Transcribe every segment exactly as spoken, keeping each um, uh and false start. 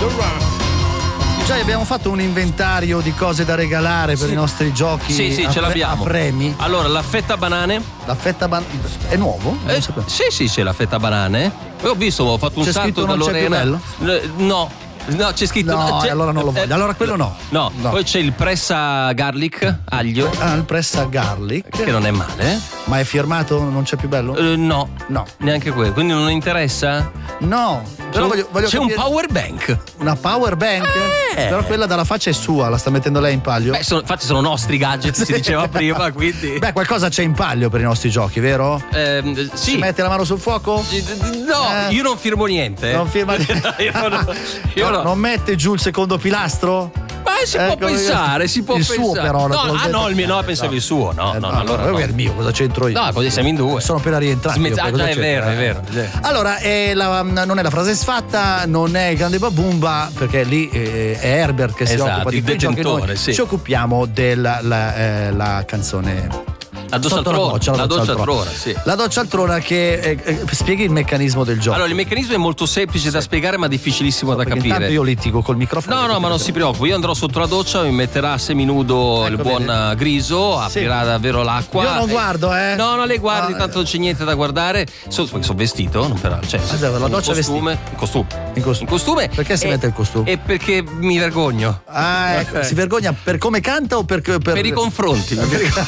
Già abbiamo fatto un inventario di cose da regalare per sì. i nostri giochi. Sì, sì, a ce pre- l'abbiamo. A premi. Allora, la fetta banane. La fetta banane. È nuovo? Non Eh, sapevo. sì, sì, c'è la fetta banane. Poi ho visto, ho fatto un C'è salto scritto da non c'è più Lorena. bello? Eh, No. No, c'è scritto. No, c'è, allora non lo voglio. Allora quello no. No, No. poi c'è il pressa garlic, aglio, Ah, il pressa garlic. che non è male. Ma è firmato? Non c'è più bello? Eh, no, No. neanche quello. Quindi non interessa? No. Però voglio, voglio c'è capire- un power bank. Una power bank? Eh. Però quella dalla faccia è sua, la sta mettendo lei in palio? Beh, sono, infatti sono nostri gadget, si diceva prima, quindi. Beh, qualcosa c'è in palio per i nostri giochi, vero? Ehm, Si sì. mette la mano sul fuoco? No, Eh. io non firmo niente. Non firma io non, io No, no. non mette giù il secondo pilastro? Ma si Ecco, può pensare, si può il pensare. suo però, No, ah naturalmente. no, il mio no, pensavo il suo, no, Eh, no, no, allora no, no. è il mio, cosa c'entro io? No, così siamo in due. Sono appena rientrato. Smezz- io, poi ah, cosa già, è c'entra? vero, è vero, è vero. Allora, è la- non è la frase sfatta, non è il grande babumba, perché lì eh, è Herbert che si Esatto, occupa di il quei giochi. detentore, Noi sì. ci occupiamo della la, eh, la canzone. La doccia Sotto la altrona, doccia, la doccia altrona, sì. La doccia altrona che eh, eh, spieghi il meccanismo del gioco. Allora, il meccanismo è molto semplice da spiegare, ma difficilissimo da Perché capire. intanto io litigo col microfono. No, no, ma non si preoccupi, io andrò sotto la doccia, mi metterà seminudo Ecco, il buon vedi. Griso, Sì. aprirà davvero l'acqua. Io non e- guardo, eh. No, non le guardi, Ah, tanto non c'è niente da guardare. Sono, sono vestito, non per, cioè, Ah, già, la in doccia costume, in costume. In costume. In costume. Perché si e- mette il costume? E perché mi vergogno. Ah, ecco, Ok. si vergogna per come canta o per. Per, Per i confronti.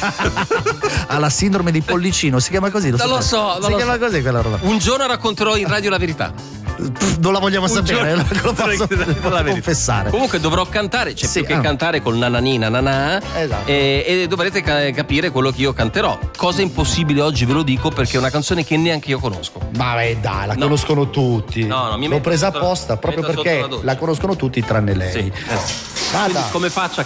Ha la sindrome di pollicino, si chiama così? Lo Non lo sapete? so, non Si lo chiama so. così quella roba. Un giorno racconterò in radio la verità. Pff, non la vogliamo Un sapere, giorno lo posso racconterò la verità. confessare. Comunque dovrò cantare, c'è Sì, più che ah. cantare col nananina nanà. Esatto. E, e dovrete ca- capire quello che io canterò. Cosa impossibile oggi, ve lo dico, perché è una canzone che neanche io conosco. Ma beh, dai, la No. conoscono tutti. No, no, mi L'ho metto presa sotto- apposta proprio metto sotto perché la doccia. la conoscono tutti tranne lei. Sì. eh. Vada. Quindi come faccio a